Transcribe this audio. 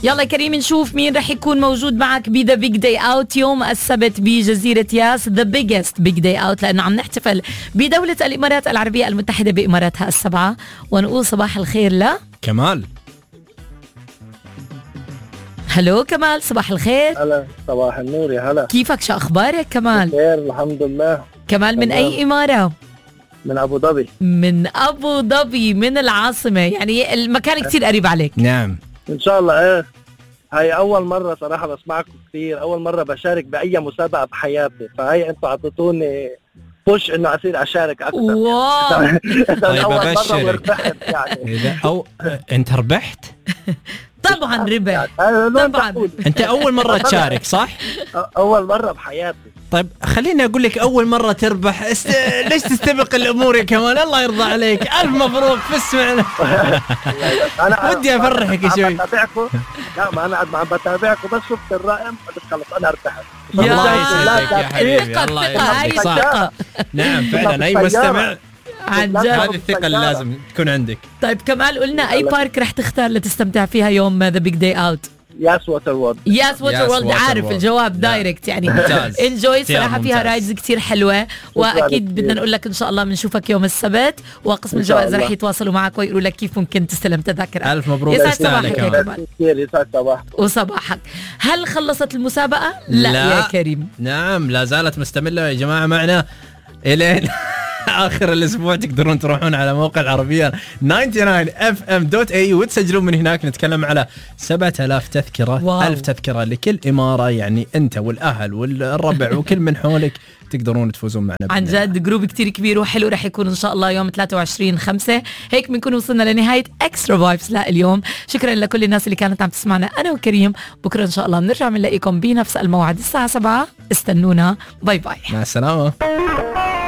يلا كريم نشوف مين رح يكون موجود معك بذا بيج داي اوت يوم السبت بجزيرة ياس. ذا بيجست بيج داي اوت لأنه عم نحتفل بدولة الإمارات العربية المتحدة بإماراتها السبعة. ونقول صباح الخير كمال. هلو كمال، صباح الخير. هلا صباح النور يا هلا. كيفك، شو أخبارك كمال؟ خير الحمد لله. كمال من أي إمارة؟ من أبو ظبي. من أبو ظبي، من العاصمة، يعني المكان كتير قريب عليك. نعم إن شاء الله. إيه هاي أول مرة صراحة بسمعكم كثير، أول مرة بشارك بأي مسابقة بحياتي، فهي أنتوا عطيتوني بوش إنه أصير أشارك أكثر. واو. طيب أول مرة وربحت يعني. إذا أنت ربحت؟ طبعا ربح. طبعا أنت أول مرة تشارك صح؟ أول مرة بحياتي. طيب خليني أقول لك أول مرة تربح ليش تستبق الأمور يا كمال؟ الله يرضى عليك، ألف مبروك. فس معنا. أنا ودي أفرحك شوي. لا ما أنا ما بتابعكم، بس شفت الرقم خلص أنا ارتحت. الله يسعدك يا حبيبي، الله يسعدك. صح نعم فعلا أي مستمع عن جد هذه الثقة اللي لازم تكون عندك. طيب كمال قلنا أي بارك رح تختار لتستمتع فيها يوم ذا بيج داي اوت؟ ياس ووتر وورلد. ياس ووتر وورلد. عارف الجواب دايركت يعني. انجوي صراحة فيها رايدز كتير حلوة، واكيد بدنا نقول لك ان شاء الله بنشوفك يوم السبت، وقسم الجوائز رح يتواصلوا معك ويقولوا لك كيف ممكن تستلم تذاكر. الف مبروك. يسعد صباحك يا كمال. يسعد صباحك وصباحك. هل خلصت المسابقة؟ لا يا كريم. نعم لا زالت مستمرة يا جماعة معنا الين آخر الأسبوع. تقدرون تروحون على موقع العربية 99fm.ae وتسجلون من هناك. نتكلم على 7000 تذكرة. واو. 1000 تذكرة لكل إمارة، يعني أنت والأهل والربع وكل من حولك تقدرون تفوزون معنا. عن جد جروب كتير كبير وحلو رح يكون إن شاء الله يوم 23/5. هيك بنكون وصلنا لنهاية إكسترا فايبس اليوم. شكرا لكل الناس اللي كانت عم تسمعنا أنا وكريم. بكرة إن شاء الله بنرجع بنلاقيكم بنفس الموعد الساعة 7. استنونا. باي باي. مع السلامة.